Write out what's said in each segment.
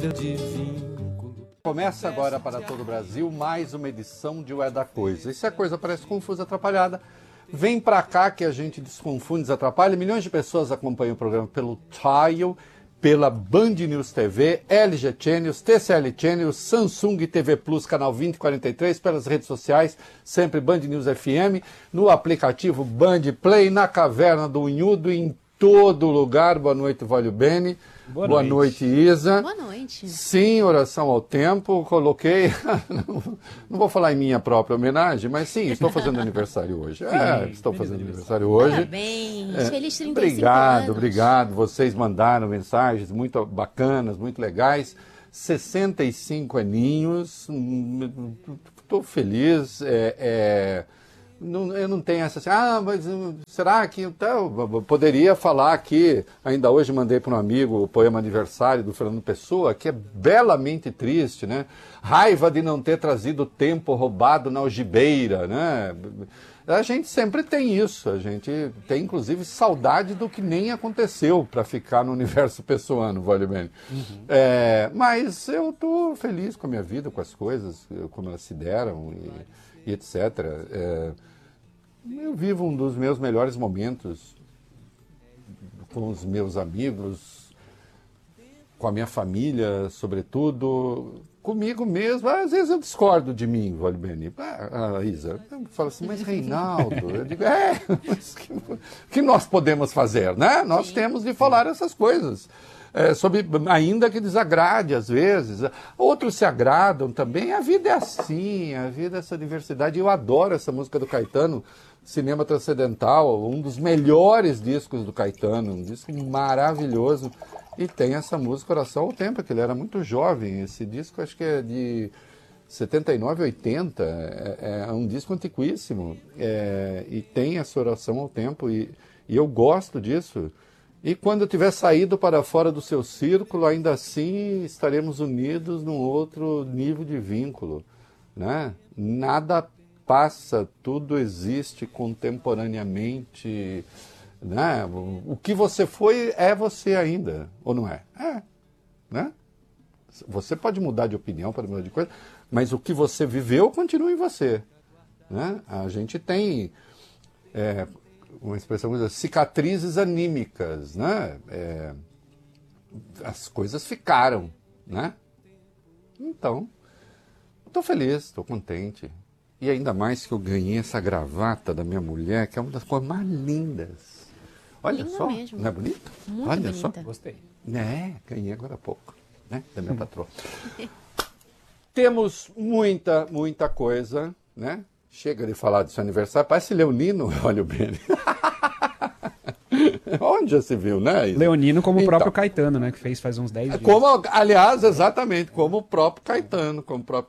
de vínculo. Começa agora para todo o Brasil mais uma edição de O É da Coisa. E se a coisa parece confusa, atrapalhada, vem pra cá que a gente desconfunde, desatrapalha. Milhões de pessoas acompanham o programa pelo Tile, pela Band News TV, LG Channels, TCL Channels, Samsung TV Plus, canal 2043, pelas redes sociais, sempre Band News FM, no aplicativo Band Play, na Caverna do Unhudo, em todo lugar. Boa noite, Vólio Bene. Boa noite, Isa. Boa noite. Sim, oração ao tempo, coloquei, não vou falar em minha própria homenagem, mas sim, estou fazendo aniversário hoje. Estou fazendo aniversário hoje. Parabéns, feliz 35 obrigado, anos. Obrigado, vocês mandaram mensagens muito bacanas, muito legais. 65 aninhos, estou feliz, eu não tenho essa assim, mas será que então, eu poderia falar que ainda hoje mandei para um amigo o poema Aniversário do Fernando Pessoa, que é belamente triste, né? Raiva de não ter trazido tempo roubado na algibeira, né? A gente sempre tem isso, a gente tem inclusive saudade do que nem aconteceu para ficar no universo pessoano, vale bem. Mas eu estou feliz com a minha vida, com as coisas, como elas se deram e etc. Eu vivo um dos meus melhores momentos com os meus amigos, com a minha família, sobretudo, comigo mesmo. Às vezes eu discordo de mim, Vale Bene. Isa, eu falo assim, mas Reinaldo, eu digo, mas o que nós podemos fazer, né? Nós temos de falar essas coisas. Ainda que desagrade às vezes, outros se agradam também. A vida é assim, a vida é essa diversidade. Eu adoro essa música do Caetano, Cinema Transcendental, um dos melhores discos do Caetano, um disco maravilhoso. E tem essa música Oração ao Tempo, que ele era muito jovem. Esse disco acho que é de 79, 80, é um disco antiquíssimo. E tem essa Oração ao Tempo, e eu gosto disso. E quando eu tiver saído para fora do seu círculo, ainda assim estaremos unidos num outro nível de vínculo, né? Nada passa, tudo existe contemporaneamente, né? O que você foi é você ainda, ou não é? Né? Você pode mudar de opinião, pode mudar de coisa, mas o que você viveu continua em você, né? A gente tem uma expressão, cicatrizes anímicas, né? As coisas ficaram, né? Então, estou feliz, estou contente. E ainda mais que eu ganhei essa gravata da minha mulher, que é uma das coisas mais lindas. Olha Linda só, mesmo. não é bonito? Muito Olha bonita. só. Gostei. Ganhei agora há pouco, né? Da minha patroa. Temos muita coisa, né? Chega de falar do seu aniversário, parece Leonino, olha o Bene. Onde já se viu, né? Isa? Leonino como o Então, próprio Caetano, né? Que fez faz uns 10 dias. aliás, exatamente, como o próprio Caetano.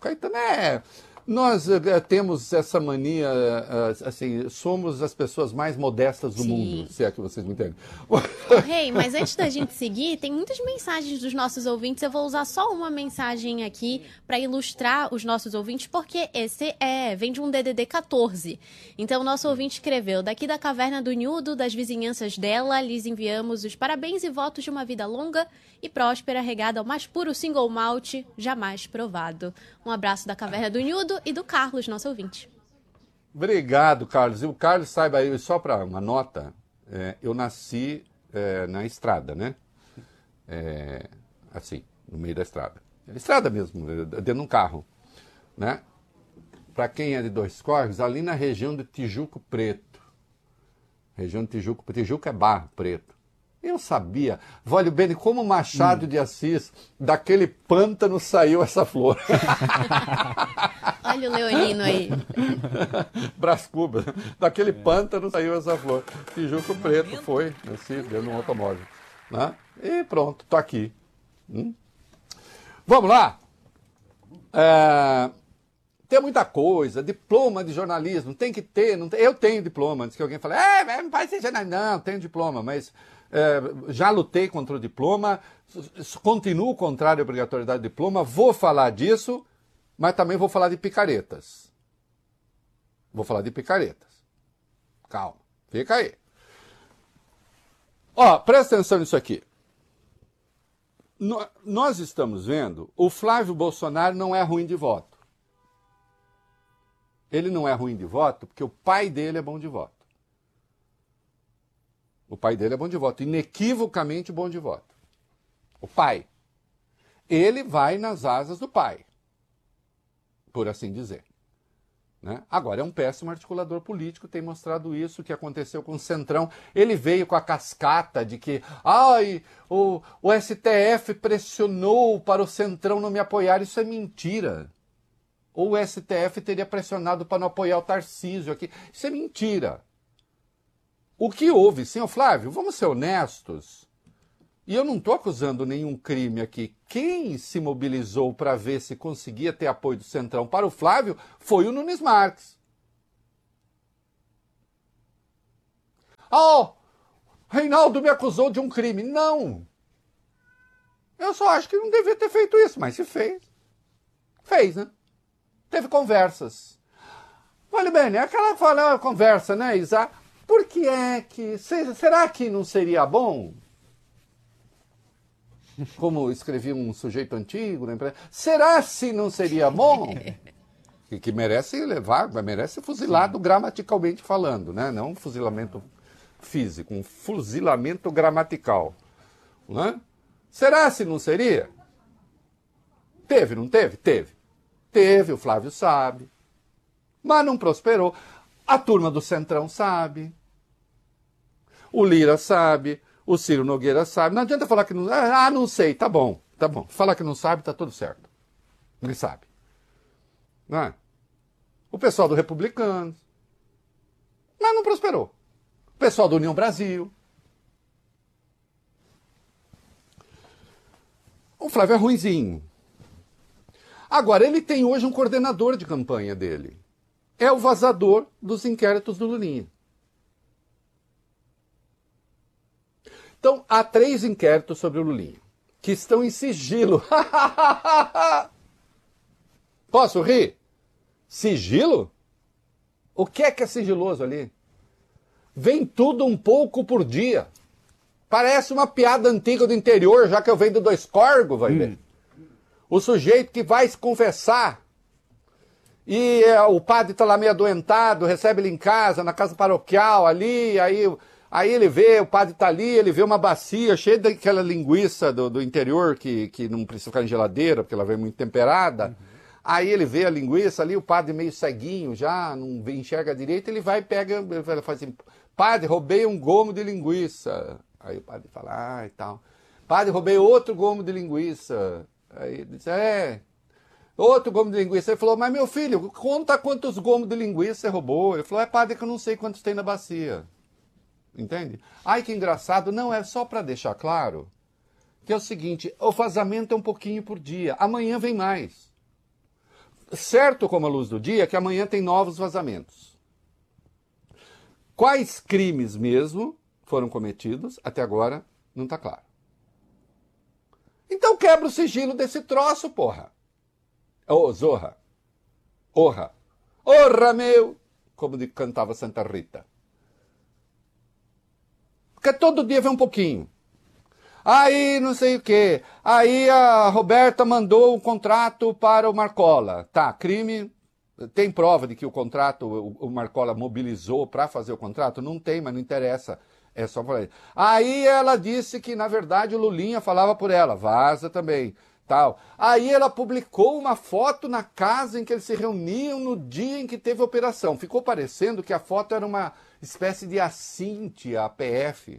Nós temos essa mania, assim, somos as pessoas mais modestas do mundo, se é que vocês me entendem. Rei, mas antes da gente seguir, tem muitas mensagens dos nossos ouvintes. Eu vou usar só uma mensagem aqui para ilustrar os nossos ouvintes, porque esse vem de um DDD 14. Então, o nosso ouvinte escreveu: daqui da Caverna do Unhudo, das vizinhanças dela, lhes enviamos os parabéns e votos de uma vida longa e próspera, regada ao mais puro single malt jamais provado. Um abraço da Caverna do Unhudo e do Carlos, nosso ouvinte. Obrigado, Carlos. E o Carlos, saiba aí, só para uma nota, eu nasci na estrada, né? Assim, no meio da estrada. Estrada mesmo, dentro de um carro, né? Para quem é de Dois Córregos, ali na região de Tijuco Preto. Região de Tijuco, Tijuco é Barro Preto. Eu sabia, Vólio Bene, como Machado de Assis, daquele pântano saiu essa flor. Olha o Leonino aí. Brás Cubas, daquele pântano saiu essa flor. Tijuco Preto foi, nasci dentro de um automóvel. Né? E pronto, tô aqui. Vamos lá? Tem muita coisa, diploma de jornalismo, tem que ter, não tem, eu tenho diploma, antes que alguém fale, não pode ser jornalista, não, tenho diploma, mas já lutei contra o diploma, continuo contrário à obrigatoriedade do diploma, vou falar disso, mas também vou falar de picaretas. Calma, fica aí. Ó, presta atenção nisso aqui. nós estamos vendo, o Flávio Bolsonaro não é ruim de voto. Ele não é ruim de voto porque o pai dele é bom de voto. O pai dele é bom de voto, inequivocamente bom de voto. O pai. Ele vai nas asas do pai, por assim dizer. Né? Agora, é um péssimo articulador político, tem mostrado isso, o que aconteceu com o Centrão. Ele veio com a cascata de que o STF pressionou para o Centrão não me apoiar. Isso é mentira. Ou o STF teria pressionado para não apoiar o Tarcísio aqui. Isso é mentira. O que houve, senhor Flávio, vamos ser honestos, e eu não estou acusando nenhum crime aqui. Quem se mobilizou para ver se conseguia ter apoio do Centrão para o Flávio foi o Nunes Marques. Reinaldo me acusou de um crime. Não. Eu só acho que não devia ter feito isso, mas se fez. Fez, né? Teve conversas. Olha bem, é aquela conversa, né, Isa? Por que é que... Será que não seria bom? Como escrevia um sujeito antigo, né? Será se não seria bom? Que merece levar, merece ser fuzilado gramaticalmente falando, né? Não um fuzilamento físico, um fuzilamento gramatical. Né? Será se não seria? Teve, não teve? Teve. Teve, o Flávio sabe. Mas não prosperou. A turma do Centrão sabe. O Lira sabe. O Ciro Nogueira sabe. Não adianta falar que não... não sei. Tá bom, tá bom. Falar que não sabe, tá tudo certo. Ele sabe. Não é? O pessoal do Republicanos. Mas não prosperou. O pessoal da União Brasil. O Flávio é ruinzinho. Agora, ele tem hoje um coordenador de campanha dele. É o vazador dos inquéritos do Lulinha. Então, há 3 inquéritos sobre o Lulinha, que estão em sigilo. Posso rir? Sigilo? O que é sigiloso ali? Vem tudo um pouco por dia. Parece uma piada antiga do interior, já que eu venho do Dois Corgos, vai ver. O sujeito que vai se confessar e o padre está lá meio adoentado, recebe ele em casa, na casa paroquial ali, aí ele vê, o padre está ali, ele vê uma bacia cheia daquela linguiça do interior que não precisa ficar em geladeira, porque ela vem muito temperada. Aí ele vê a linguiça ali, o padre meio ceguinho já, não enxerga direito, ele vai e pega, ele faz assim, padre, roubei um gomo de linguiça. Aí o padre fala, e tal. Padre, roubei outro gomo de linguiça. Aí ele disse, outro gomo de linguiça. Ele falou, mas meu filho, conta quantos gomos de linguiça você roubou. Ele falou, padre, que eu não sei quantos tem na bacia. Entende? Ai, que engraçado. Não, é só para deixar claro que é o seguinte, o vazamento é um pouquinho por dia. Amanhã vem mais. Certo como a luz do dia que amanhã tem novos vazamentos. Quais crimes mesmo foram cometidos, até agora não está claro. Então quebra o sigilo desse troço, porra. Ô, Zorra. Orra. Orra, meu! Como cantava Santa Rita. Porque todo dia vem um pouquinho. Aí não sei o quê. Aí a Roberta mandou um contrato para o Marcola. Tá, crime. Tem prova de que o contrato, o Marcola mobilizou para fazer o contrato? Não tem, mas não interessa. É só falar. Aí ela disse que, na verdade, o Lulinha falava por ela. Vaza também. Tal. Aí ela publicou uma foto na casa em que eles se reuniam no dia em que teve a operação. Ficou parecendo que a foto era uma espécie de assinte à PF.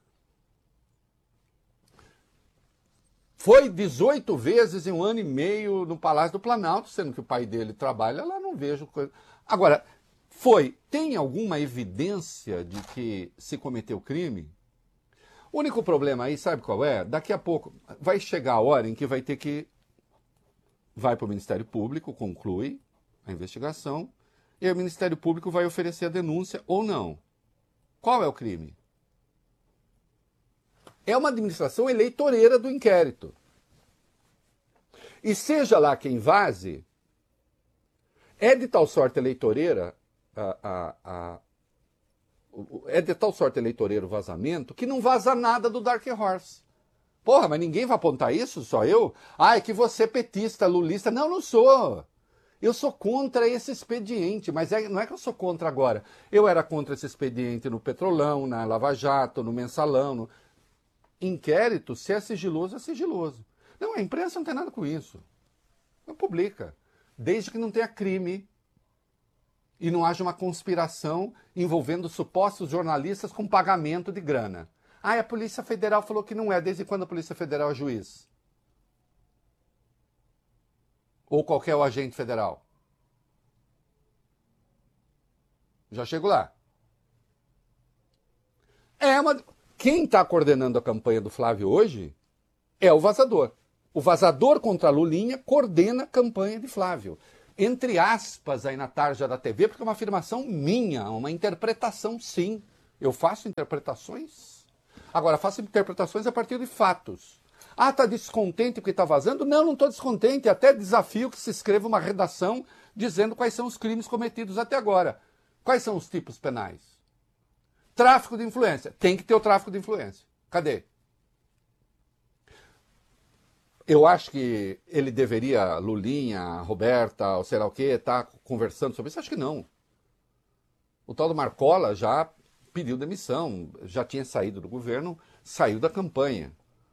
Foi 18 vezes em 1 ano e meio no Palácio do Planalto, sendo que o pai dele trabalha lá, não vejo coisa. Agora, tem alguma evidência de que se cometeu crime? O único problema aí, sabe qual é? Daqui a pouco vai chegar a hora em que vai ter que... Vai para o Ministério Público, conclui a investigação, e o Ministério Público vai oferecer a denúncia ou não. Qual é o crime? É uma administração eleitoreira do inquérito. E seja lá quem vaze, é de tal sorte eleitoreira é de tal sorte eleitoreiro o vazamento que não vaza nada do Dark Horse. Porra, mas ninguém vai apontar isso, só eu? Ah, é que você é petista, lulista. Não, não sou. Eu sou contra esse expediente, mas não é que eu sou contra agora. Eu era contra esse expediente no Petrolão, na Lava Jato, no Mensalão. Inquérito, se é sigiloso, é sigiloso. Não, a imprensa não tem nada com isso. Não publica. Desde que não tenha crime e não haja uma conspiração envolvendo supostos jornalistas com pagamento de grana. Ah, a Polícia Federal falou que não é. Desde quando a Polícia Federal é juiz? Ou qualquer agente federal? Já chego lá. Quem está coordenando a campanha do Flávio hoje é o Vazador. O Vazador contra a Lulinha coordena a campanha de Flávio. Entre aspas aí na tarja da TV, porque é uma afirmação minha, uma interpretação sim. Eu faço interpretações. Agora, faço interpretações a partir de fatos. Ah, está descontente porque está vazando? Não, não estou descontente. Até desafio que se escreva uma redação dizendo quais são os crimes cometidos até agora. Quais são os tipos penais? Tráfico de influência. Tem que ter o tráfico de influência. Cadê? Eu acho que ele deveria, Lulinha, Roberta, ou sei lá o quê, estar conversando sobre isso. Acho que não. O tal do Marcola já pediu demissão, já tinha saído do governo, saiu da campanha.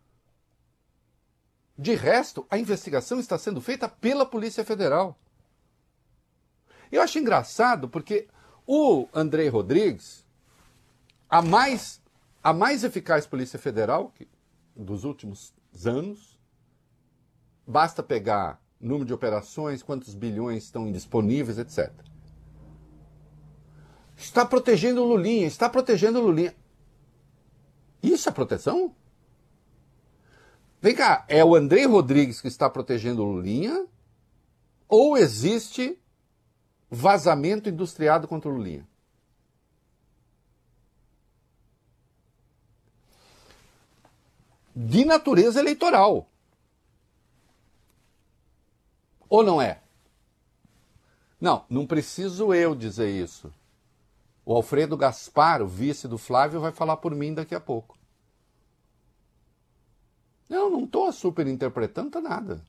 De resto, a investigação está sendo feita pela Polícia Federal. Eu acho engraçado porque o Andrei Rodrigues, a mais eficaz Polícia Federal dos últimos anos, basta pegar número de operações, quantos bilhões estão indisponíveis, etc. Está protegendo o Lulinha, está protegendo o Lulinha. Isso é proteção? Vem cá, é o Andrei Rodrigues que está protegendo o Lulinha? Ou existe vazamento industriado contra o Lulinha? De natureza eleitoral. Ou não é? Não, não preciso eu dizer isso. O Alfredo Gaspar, o vice do Flávio, vai falar por mim daqui a pouco. Eu não estou superinterpretando nada.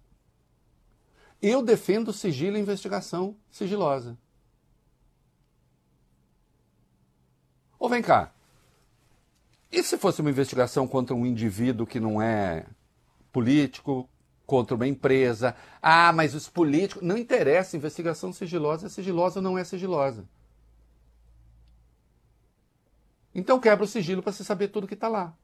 Eu defendo sigilo e investigação sigilosa. Ou vem cá. E se fosse uma investigação contra um indivíduo que não é político, contra uma empresa? Ah, mas os políticos... Não interessa, investigação sigilosa é sigilosa ou não é sigilosa. Então quebra o sigilo para você saber tudo que está lá.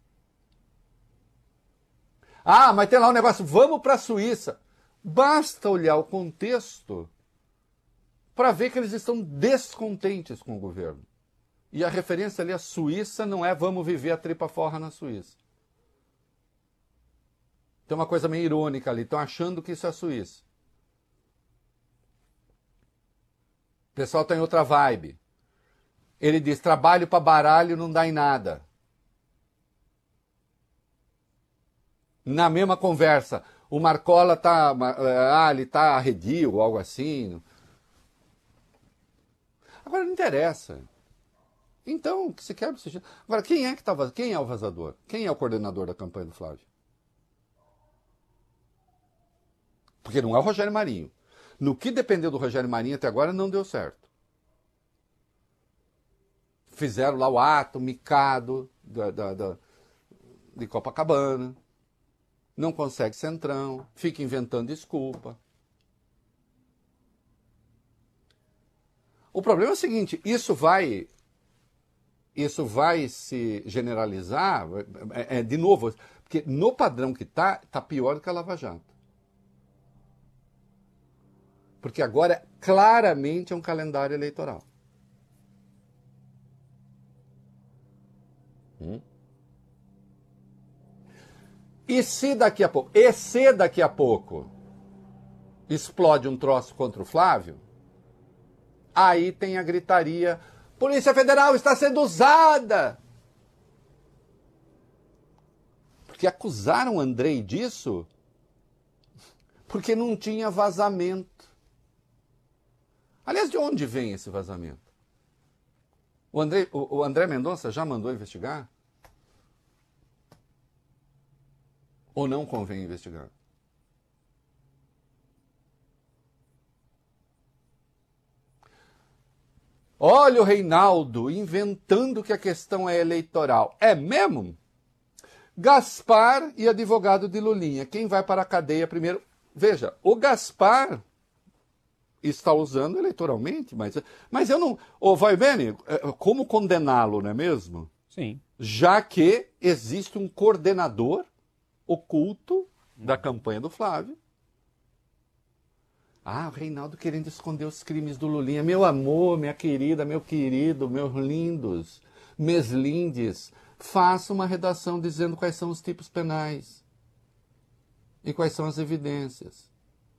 Ah, mas tem lá um negócio, vamos para a Suíça. Basta olhar o contexto para ver que eles estão descontentes com o governo. E a referência ali à Suíça não é vamos viver a tripa forra na Suíça. Tem uma coisa meio irônica ali, estão achando que isso é a Suíça. O pessoal está em outra vibe. Ele diz, trabalho para baralho não dá em nada. Na mesma conversa, o Marcola ele está arredio ou algo assim. Agora não interessa. Então, que se quebra o sigilo. Agora, quem é o vazador? Quem é o coordenador da campanha do Flávio? Porque não é o Rogério Marinho. No que dependeu do Rogério Marinho até agora, não deu certo. Fizeram lá o ato micado de Copacabana. Não consegue centrão. Fica inventando desculpa. O problema é o seguinte, isso vai se generalizar, de novo, porque no padrão que está pior do que a Lava Jato. Porque agora claramente é um calendário eleitoral. E se daqui a pouco explode um troço contra o Flávio, aí tem a gritaria, Polícia Federal está sendo usada. Porque acusaram o Andrei disso porque não tinha vazamento. Aliás, de onde vem esse vazamento? O André Mendonça já mandou investigar? Ou não convém investigar? Olha o Reinaldo inventando que a questão é eleitoral. É mesmo? Gaspar e advogado de Lulinha. Quem vai para a cadeia primeiro? Veja, o Gaspar está usando eleitoralmente, mas eu não... Ô, vai bem, como condená-lo, não é mesmo? Sim. Já que existe um coordenador oculto da campanha do Flávio. Ah, o Reinaldo querendo esconder os crimes do Lulinha. Meu amor, minha querida, meu querido, meus lindos, meus lindes, faça uma redação dizendo quais são os tipos penais e quais são as evidências.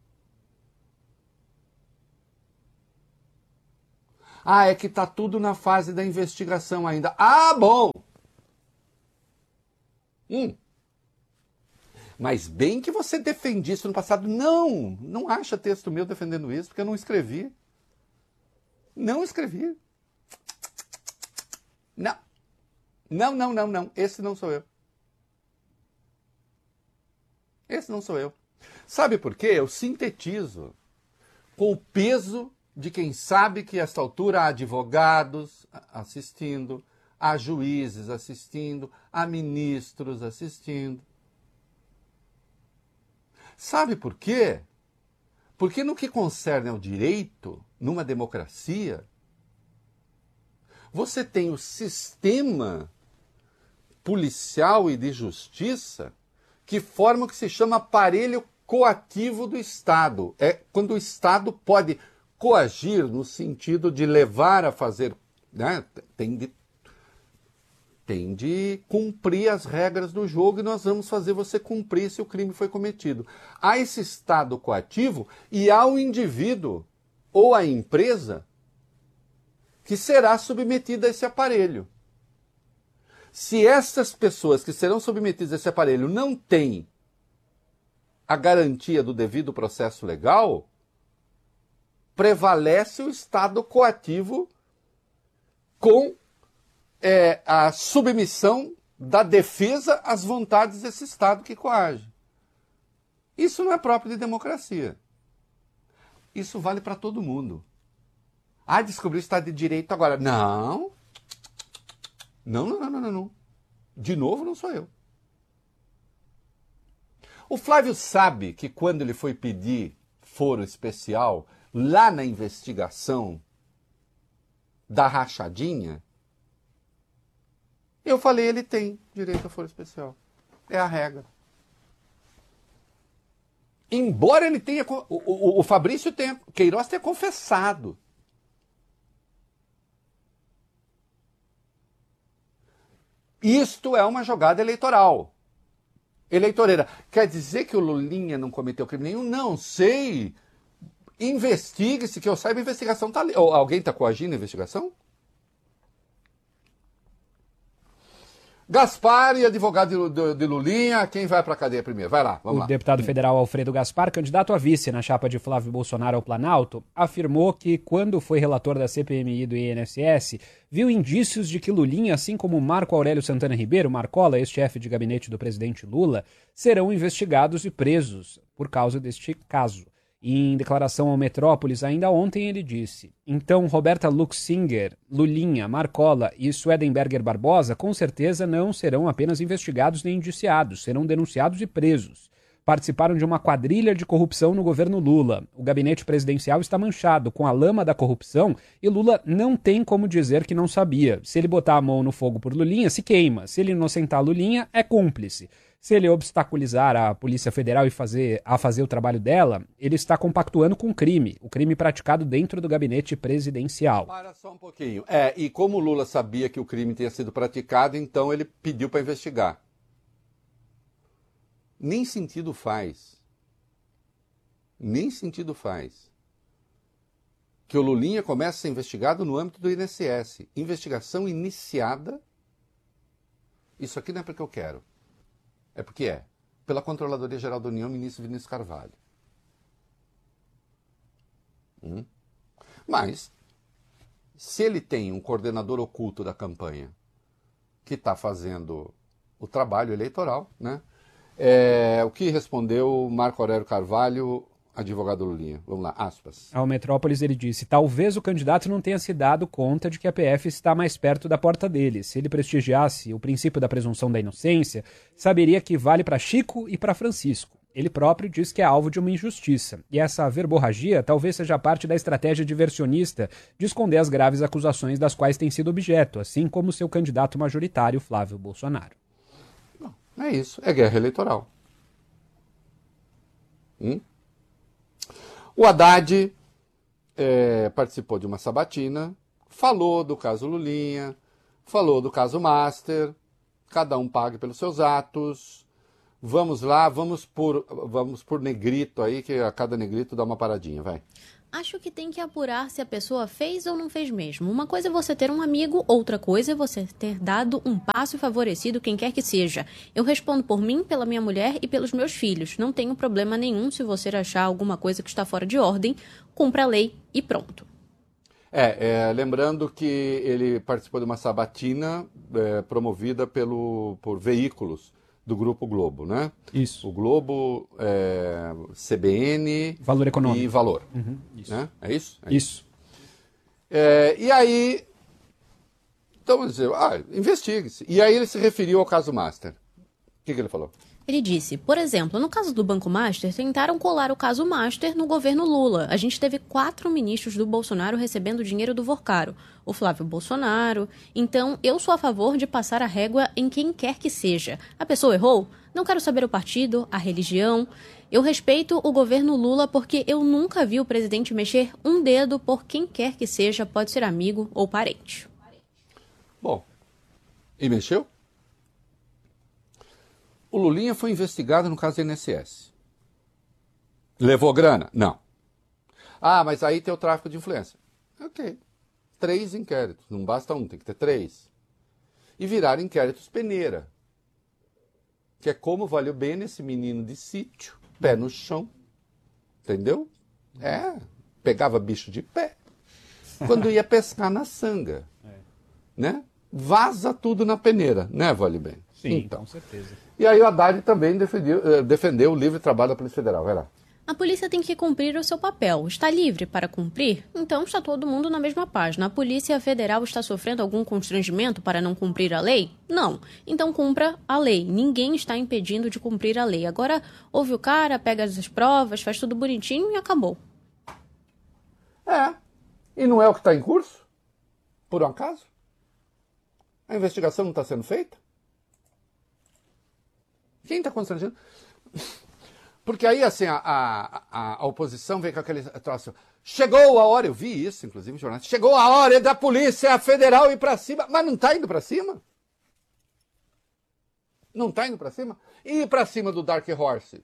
Ah, é que está tudo na fase da investigação ainda. Ah, bom! Mas bem que você defendia isso no passado. Não acha texto meu defendendo isso, porque eu não escrevi. Não escrevi. Não. Não. Esse não sou eu. Esse não sou eu. Sabe por quê? Eu sintetizo com o peso de quem sabe que, a esta altura, há advogados assistindo, há juízes assistindo, há ministros assistindo. Sabe por quê? Porque no que concerne ao direito, numa democracia, você tem o sistema policial e de justiça que forma o que se chama aparelho coativo do Estado. É quando o Estado pode coagir no sentido de levar a fazer, né? Tem de cumprir as regras do jogo e nós vamos fazer você cumprir se o crime foi cometido. Há esse estado coativo e há o indivíduo ou a empresa que será submetida a esse aparelho. Se essas pessoas que serão submetidas a esse aparelho não têm a garantia do devido processo legal, prevalece o estado coativo com a submissão da defesa às vontades desse Estado que coage. Isso não é próprio de democracia. Isso vale para todo mundo. Ah, descobriu o Estado de Direito agora. Não. De novo, não sou eu. O Flávio sabe que quando ele foi pedir foro especial, lá na investigação da rachadinha, eu falei, ele tem direito a foro especial. É a regra. Embora ele tenha... O Fabrício tenha... Queiroz tenha confessado. Isto é uma jogada eleitoral. Eleitoreira. Quer dizer que o Lulinha não cometeu crime nenhum? Não, sei. Investigue-se, que eu saiba, a investigação está ali. Alguém está coagindo a investigação? Gaspar e advogado de Lulinha, quem vai para a cadeia primeiro? Vai lá, vamos lá. O deputado federal Alfredo Gaspar, candidato a vice na chapa de Flávio Bolsonaro ao Planalto, afirmou que, quando foi relator da CPMI do INSS, viu indícios de que Lulinha, assim como Marco Aurélio Santana Ribeiro, Marcola, ex-chefe de gabinete do presidente Lula, serão investigados e presos por causa deste caso. E em declaração ao Metrópolis, ainda ontem, ele disse: então Roberta Luxinger, Lulinha, Marcola e Swedenberger Barbosa com certeza não serão apenas investigados nem indiciados, serão denunciados e presos. Participaram de uma quadrilha de corrupção no governo Lula. O gabinete presidencial está manchado com a lama da corrupção e Lula não tem como dizer que não sabia. Se ele botar a mão no fogo por Lulinha, se queima. Se ele inocentar Lulinha, é cúmplice. Se ele obstaculizar a Polícia Federal e fazer o trabalho dela, ele está compactuando com o crime praticado dentro do gabinete presidencial. Para só um pouquinho. E como o Lula sabia que o crime tinha sido praticado, então ele pediu para investigar. Nem sentido faz. Nem sentido faz que o Lulinha comece a ser investigado no âmbito do INSS. Investigação iniciada. Isso aqui não é porque eu quero. É porque é pela Controladoria Geral da União, ministro Vinícius Carvalho. Mas, se ele tem um coordenador oculto da campanha que está fazendo o trabalho eleitoral, né? O que respondeu Marco Aurélio Carvalho, advogado Lulinha? Vamos lá, aspas. Ao Metrópolis ele disse: talvez o candidato não tenha se dado conta de que a PF está mais perto da porta dele. Se ele prestigiasse o princípio da presunção da inocência, saberia que vale para Chico e para Francisco. Ele próprio diz que é alvo de uma injustiça. E essa verborragia talvez seja parte da estratégia diversionista de esconder as graves acusações das quais tem sido objeto, assim como seu candidato majoritário, Flávio Bolsonaro. É isso, é guerra eleitoral. O Haddad participou de uma sabatina, falou do caso Lulinha, falou do caso Master, cada um pague pelos seus atos. Vamos lá, vamos por negrito aí, que a cada negrito dá uma paradinha, vai. Acho que tem que apurar se a pessoa fez ou não fez mesmo. Uma coisa é você ter um amigo, outra coisa é você ter dado um passo e favorecido quem quer que seja. Eu respondo por mim, pela minha mulher e pelos meus filhos. Não tenho problema nenhum se você achar alguma coisa que está fora de ordem, cumpra a lei e pronto. Lembrando que ele participou de uma sabatina promovida por veículos do Grupo Globo, né? Isso. O Globo, CBN... Valor Econômico. E Valor. Isso. Né? É isso? Isso. E aí... Então, vamos dizer, investigue-se. E aí ele se referiu ao caso Master. O que ele falou? Ele disse, por exemplo, no caso do Banco Master, tentaram colar o caso Master no governo Lula. A gente teve 4 ministros do Bolsonaro recebendo dinheiro do Vorcaro. O Flávio Bolsonaro. Então, eu sou a favor de passar a régua em quem quer que seja. A pessoa errou? Não quero saber o partido, a religião. Eu respeito o governo Lula porque eu nunca vi o presidente mexer um dedo por quem quer que seja, pode ser amigo ou parente. Bom, e mexeu? O Lulinha foi investigado no caso do INSS. Levou grana? Não. Mas aí tem o tráfico de influência. Ok. 3 inquéritos. Não basta um, tem que ter 3. E viraram inquéritos peneira. Que é como valeu bem nesse menino de sítio, pé no chão. Entendeu? Pegava bicho de pé. Quando ia pescar na sanga. Né? Vaza tudo na peneira, né, Vale Bem? Sim, então. com certeza. E aí o Haddad também defendeu o livre trabalho da Polícia Federal. Vai lá. A polícia tem que cumprir o seu papel. Está livre para cumprir? Então está todo mundo na mesma página. A Polícia Federal está sofrendo algum constrangimento para não cumprir a lei? Não. Então cumpra a lei. Ninguém está impedindo de cumprir a lei. Agora ouve o cara, pega as provas, faz tudo bonitinho e acabou. E não é o que está em curso? Por um acaso? A investigação não está sendo feita? Quem está constrangendo? Porque aí, assim, a oposição vem com aquele troço. Chegou a hora, eu vi isso, inclusive, em jornais. Chegou a hora da Polícia Federal ir para cima. Mas não está indo para cima? Não está indo para cima? E ir para cima do Dark Horse?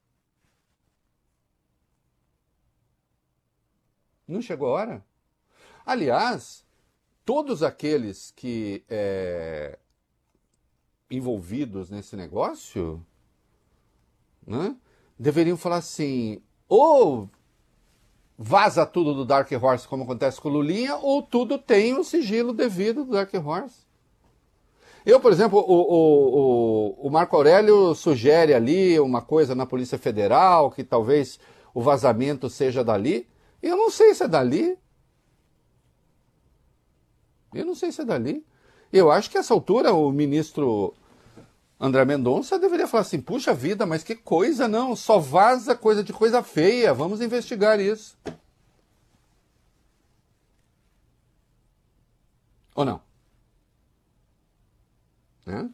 Não chegou a hora? Aliás, todos aqueles que envolvidos nesse negócio, né, deveriam falar assim, ou vaza tudo do Dark Horse, como acontece com o Lulinha, ou tudo tem o sigilo devido do Dark Horse. Eu, por exemplo, o Marco Aurélio sugere ali uma coisa na Polícia Federal, que talvez o vazamento seja dali. Eu não sei se é dali. Eu acho que a essa altura o ministro André Mendonça deveria falar assim, puxa vida, mas que coisa, não, só vaza coisa de coisa feia, vamos investigar isso. Ou não? Né?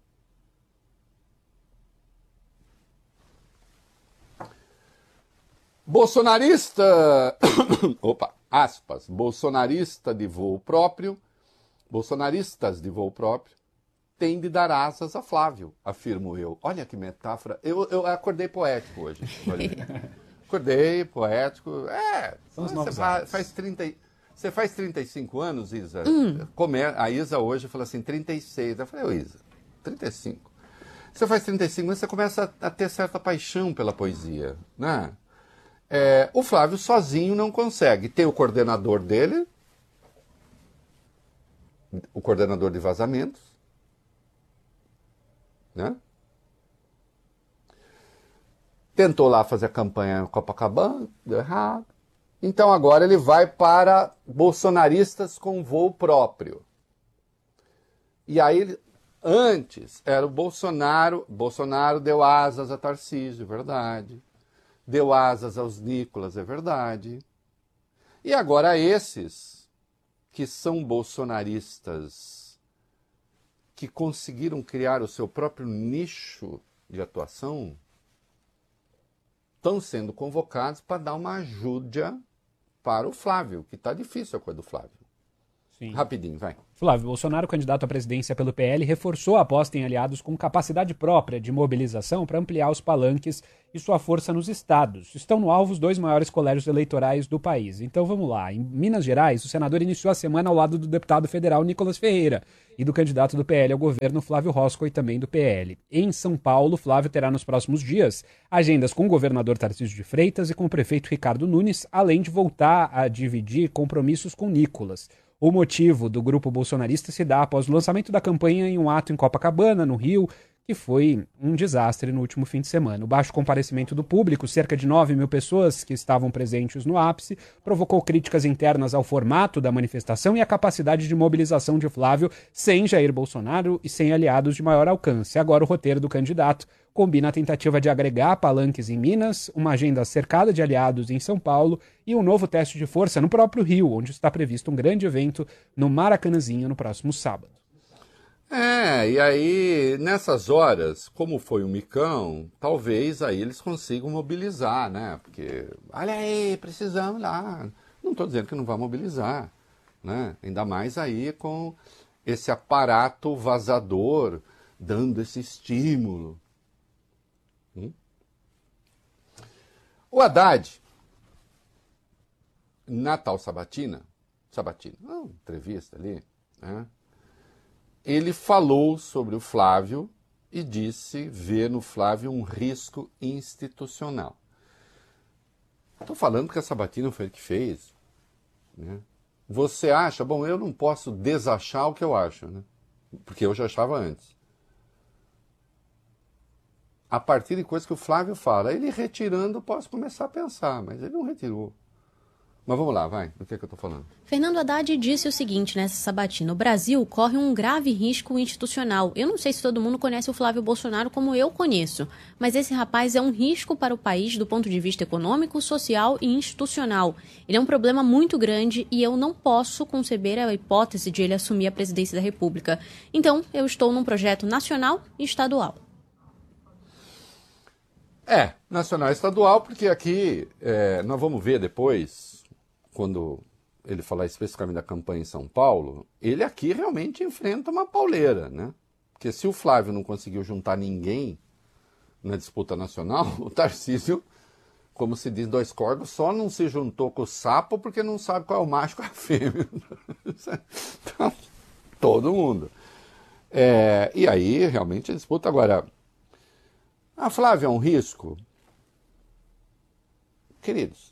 Bolsonarista, bolsonarista de voo próprio, bolsonaristas de voo próprio, têm de dar asas a Flávio, afirmo eu. Olha que metáfora, eu acordei poético hoje. Acordei poético, você faz 35 anos, Isa? A Isa hoje falou assim, 36, eu falei, Isa, 35. Você faz 35 anos, você começa a ter certa paixão pela poesia, né? O Flávio sozinho não consegue. Tem o coordenador dele, o coordenador de vazamentos, né? tentou lá fazer a campanha no Copacabana, deu errado. Então agora ele vai para bolsonaristas com voo próprio. E aí, antes, era o Bolsonaro deu asas a Tarcísio, é verdade. Deu asas aos Nicolas, é verdade. E agora esses, que são bolsonaristas, que conseguiram criar o seu próprio nicho de atuação, estão sendo convocados para dar uma ajuda para o Flávio, que está difícil a coisa do Flávio. Sim. Rapidinho, vai. Flávio Bolsonaro, candidato à presidência pelo PL, reforçou a aposta em aliados com capacidade própria de mobilização para ampliar os palanques e sua força nos estados. Estão no alvo os 2 maiores colégios eleitorais do país. Então vamos lá. Em Minas Gerais, o senador iniciou a semana ao lado do deputado federal Nicolas Ferreira e do candidato do PL ao governo Flávio Rosco e também do PL. Em São Paulo, Flávio terá nos próximos dias agendas com o governador Tarcísio de Freitas e com o prefeito Ricardo Nunes, além de voltar a dividir compromissos com Nicolas. O motivo do grupo bolsonarista se dá após o lançamento da campanha em um ato em Copacabana, no Rio, que foi um desastre no último fim de semana. O baixo comparecimento do público, cerca de 9 mil pessoas que estavam presentes no ápice, provocou críticas internas ao formato da manifestação e à capacidade de mobilização de Flávio sem Jair Bolsonaro e sem aliados de maior alcance. Agora o roteiro do candidato combina a tentativa de agregar palanques em Minas, uma agenda cercada de aliados em São Paulo e um novo teste de força no próprio Rio, onde está previsto um grande evento no Maracanãzinho no próximo sábado. E aí, nessas horas, como foi um micão, talvez aí eles consigam mobilizar, né? Porque, olha aí, precisamos lá. Não estou dizendo que não vai mobilizar, né? Ainda mais aí com esse aparato vazador dando esse estímulo. O Haddad, na tal sabatina, entrevista ali, né? Ele falou sobre o Flávio e disse ver no Flávio um risco institucional. Estou falando que a sabatina foi ele que fez, né? Você acha? Bom, eu não posso desachar o que eu acho, né? Porque eu já achava antes. A partir de coisas que o Flávio fala, ele retirando, posso começar a pensar, mas ele não retirou. Mas vamos lá, vai, do que eu estou falando? Fernando Haddad disse o seguinte nessa sabatina: o Brasil corre um grave risco institucional. Eu não sei se todo mundo conhece o Flávio Bolsonaro como eu conheço, mas esse rapaz é um risco para o país do ponto de vista econômico, social e institucional. Ele é um problema muito grande e eu não posso conceber a hipótese de ele assumir a presidência da República. Então, eu estou num projeto nacional e estadual. Nacional e estadual, porque aqui nós vamos ver depois, quando ele falar especificamente da campanha em São Paulo, ele aqui realmente enfrenta uma pauleira, né? Porque se o Flávio não conseguiu juntar ninguém na disputa nacional, o Tarcísio, como se diz, 2 corvos, só não se juntou com o sapo porque não sabe qual é o macho e qual é a fêmea. Então, todo mundo. E aí, realmente, a disputa agora... A Flávia é um risco? Queridos,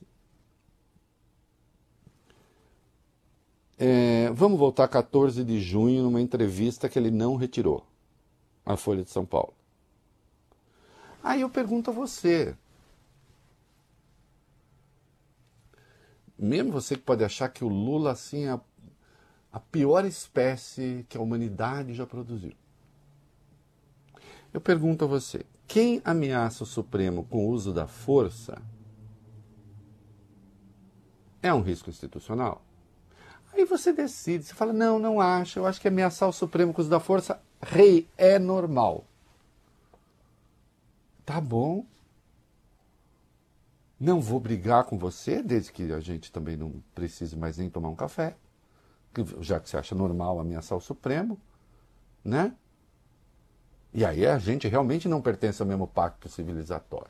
vamos voltar a 14 de junho numa entrevista que ele não retirou, a Folha de São Paulo. Aí eu pergunto a você, mesmo você que pode achar que o Lula assim, é a pior espécie que a humanidade já produziu, eu pergunto a você, quem ameaça o Supremo com o uso da força é um risco institucional? Aí você decide, você fala, não acho, eu acho que ameaçar o Supremo com o uso da força, é normal. Tá bom. Não vou brigar com você, desde que a gente também não precise mais nem tomar um café, já que você acha normal ameaçar o Supremo, né? E aí a gente realmente não pertence ao mesmo pacto civilizatório.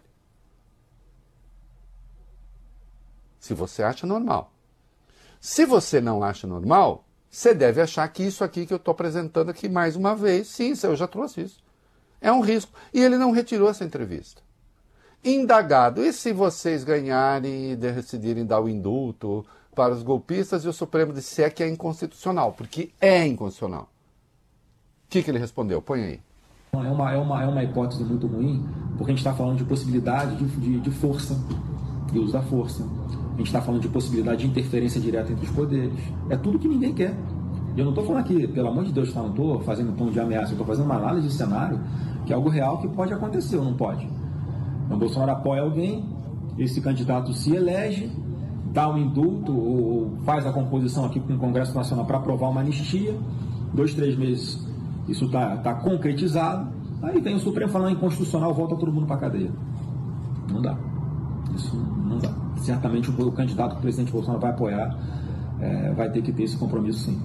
Se você acha normal. Se você não acha normal, você deve achar que isso aqui que eu estou apresentando aqui mais uma vez, sim, eu já trouxe isso. É um risco. E ele não retirou essa entrevista. Indagado, e se vocês ganharem e decidirem dar o indulto para os golpistas e o Supremo disser que é inconstitucional? Porque é inconstitucional. O que ele respondeu? Põe aí. É uma hipótese muito ruim, porque a gente está falando de possibilidade de força, de uso da força. A gente está falando de possibilidade de interferência direta entre os poderes. É tudo que ninguém quer. E eu não estou falando aqui, pelo amor de Deus, não estou fazendo tom de ameaça, eu estou fazendo uma análise de cenário, que é algo real que pode acontecer ou não pode. Então, Bolsonaro apoia alguém, esse candidato se elege, dá um indulto ou faz a composição aqui com o Congresso Nacional para aprovar uma anistia, 2, 3 meses isso está concretizado, aí vem o Supremo falando inconstitucional, volta todo mundo para a cadeia. Não dá. Isso não dá. Certamente o candidato que o presidente Bolsonaro vai apoiar vai ter que ter esse compromisso, sim.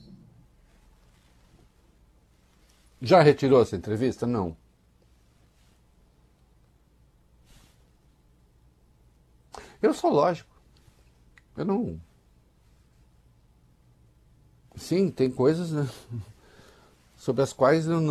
Já retirou essa entrevista? Não. Eu sou lógico. Eu não... Sim, tem coisas, né, sobre as quais eu